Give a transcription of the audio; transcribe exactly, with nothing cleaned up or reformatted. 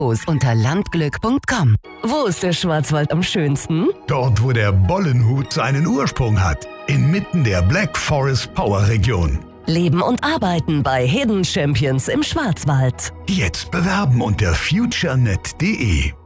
unter landglück punkt com. Wo ist der Schwarzwald am schönsten? Dort, wo der Bollenhut seinen Ursprung hat. Inmitten der Black Forest Power Region. Leben und arbeiten bei Hidden Champions im Schwarzwald. Jetzt bewerben unter futurenet punkt de.